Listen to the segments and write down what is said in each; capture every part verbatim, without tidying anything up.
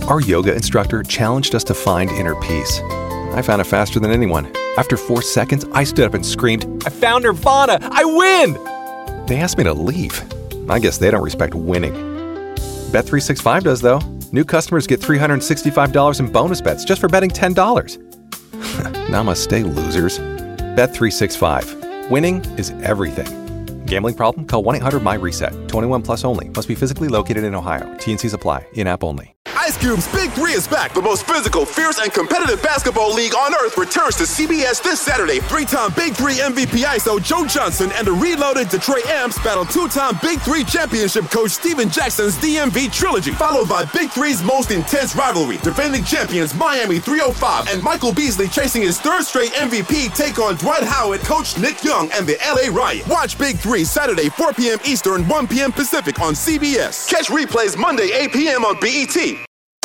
Our yoga instructor challenged us to find inner peace. I found it faster than anyone. After four seconds, I stood up and screamed, "I found Nirvana! I win!" They asked me to leave. I guess they don't respect winning. Bet three sixty-five does, though. New customers get three hundred sixty-five dollars in bonus bets just for betting ten dollars. Namaste, losers. Bet three sixty-five. Winning is everything. Gambling problem? Call one eight hundred my reset. twenty-one plus only. Must be physically located in Ohio. T N Cs apply. In-app only. Ice Cube's Big Three is back. The most physical, fierce, and competitive basketball league on earth returns to C B S this Saturday. Three-time Big Three M V P I S O Joe Johnson and the reloaded Detroit Amps battle two-time Big Three championship coach Steven Jackson's D M V trilogy, followed by Big Three's most intense rivalry. Defending champions Miami three oh five and Michael Beasley chasing his third straight M V P take on Dwight Howard, Coach Nick Young, and the L A Riot. Watch Big Three Saturday, four p.m. Eastern, one p.m. Pacific on C B S. Catch replays Monday, eight p.m. on B E T.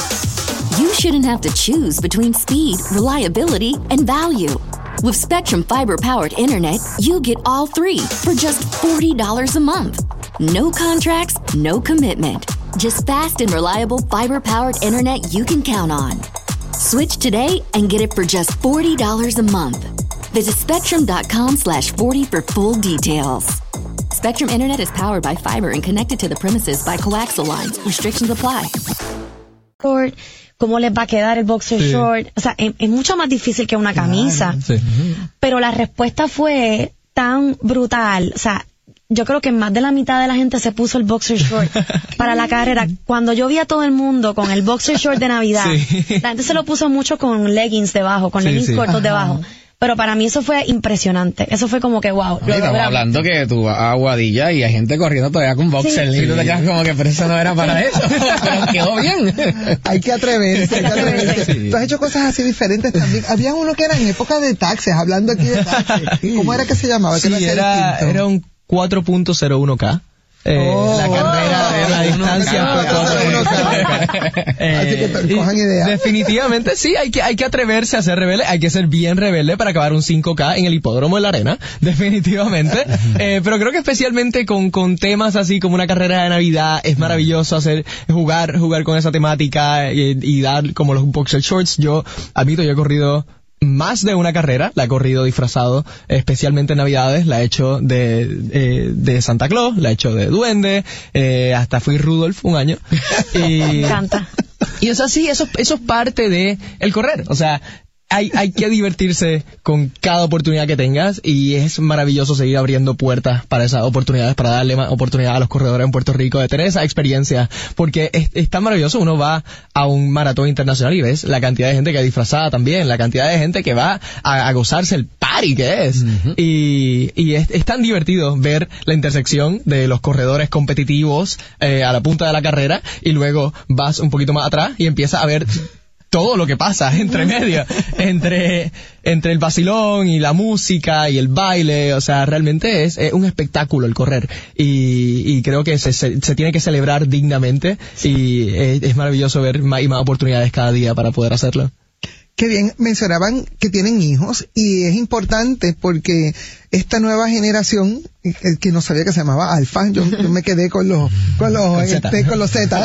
You shouldn't have to choose between speed, reliability, and value. With Spectrum Fiber-powered internet, you get all three for just forty dollars a month. No contracts, no commitment. Just fast and reliable fiber-powered internet you can count on. Switch today and get it for just forty dollars a month. Visit spectrum.com slash 40 for full details. Spectrum Internet is powered by fiber and connected to the premises by coaxial lines. Restrictions apply. ¿Cómo les va a quedar el boxer sí. short? O sea, es, es mucho más difícil que una camisa. Sí. Pero la respuesta fue tan brutal. O sea, yo creo que más de la mitad de la gente se puso el boxer short para la carrera. Cuando yo vi a todo el mundo con el boxer short de Navidad, sí. la gente se lo puso mucho con leggings debajo, con sí, leggings sí. cortos Ajá. debajo. Pero para mí eso fue impresionante. Eso fue como que wow. Lo estamos hablando que tú vas a Aguadilla y hay gente corriendo todavía con boxer. Sí. Y tú te quedas como que, pero eso no era para eso. Pero quedó bien. Hay que atreverse, hay que atreverse. Sí. Tú has hecho cosas así diferentes también. Había uno que era en época de taxes, hablando aquí de taxes. ¿Cómo era que se llamaba? Sí, ¿Qué era, era un cuatro punto cero uno K. Eh, oh, la carrera de la distancia fue Así que cojan idea. Definitivamente sí, hay que hay que atreverse a ser rebelde, hay que ser bien rebelde para acabar un cinco K en el hipódromo de la arena, definitivamente. eh, pero creo que especialmente con con temas así como una carrera de Navidad es maravilloso hacer jugar jugar con esa temática y, y dar como los boxer shorts. Yo admito, yo he corrido más de una carrera, la he corrido disfrazado, especialmente en Navidades, la he hecho de, eh, de Santa Claus, la he hecho de Duende, eh, hasta fui Rudolph un año. Y, me encanta. Y es así, eso, eso es parte de el correr, o sea, hay, hay que divertirse con cada oportunidad que tengas y es maravilloso seguir abriendo puertas para esas oportunidades, para darle más oportunidad a los corredores en Puerto Rico de tener esa experiencia, porque es, es tan maravilloso. Uno va a un maratón internacional y ves la cantidad de gente que es disfrazada también, la cantidad de gente que va a, a gozarse el party que es. Uh-huh. Y, y es, es tan divertido ver la intersección de los corredores competitivos eh, a la punta de la carrera y luego vas un poquito más atrás y empiezas a ver todo lo que pasa entre medio, entre entre el vacilón y la música y el baile. O sea, realmente es, es un espectáculo el correr y, y creo que se, se, se tiene que celebrar dignamente y es, es maravilloso ver más y más oportunidades cada día para poder hacerlo. Qué bien, mencionaban que tienen hijos y es importante porque esta nueva generación, que no sabía que se llamaba Alfa, yo, yo me quedé con los con los con este, con los Z.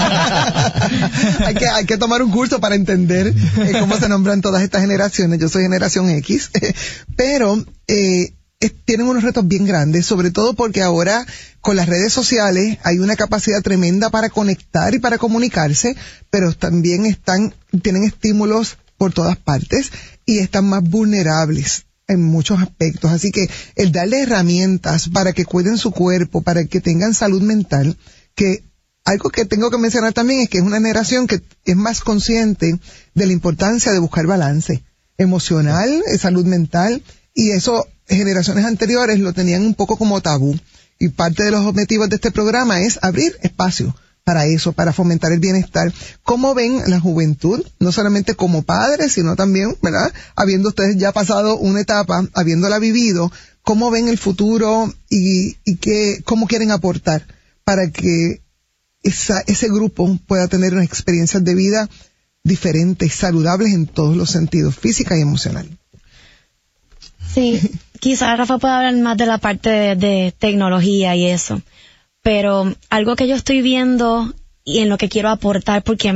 hay que hay que tomar un curso para entender eh, cómo se nombran todas estas generaciones. Yo soy generación X, pero eh, es, tienen unos retos bien grandes, sobre todo porque ahora con las redes sociales hay una capacidad tremenda para conectar y para comunicarse, pero también están tienen estímulos por todas partes y están más vulnerables en muchos aspectos. Así que el darle herramientas para que cuiden su cuerpo, para que tengan salud mental, que algo que tengo que mencionar también es que es una generación que es más consciente de la importancia de buscar balance emocional, salud mental, y eso generaciones anteriores lo tenían un poco como tabú. Y parte de los objetivos de este programa es abrir espacio para eso, para fomentar el bienestar. ¿Cómo ven la juventud? No solamente como padres, sino también, ¿verdad? Habiendo ustedes ya pasado una etapa, habiéndola vivido, ¿cómo ven el futuro y, y qué, cómo quieren aportar para que esa, ese grupo pueda tener unas experiencias de vida diferentes, saludables en todos los sentidos, física y emocional? Sí, quizás Rafa pueda hablar más de la parte de, de tecnología y eso. Pero algo que yo estoy viendo y en lo que quiero aportar, porque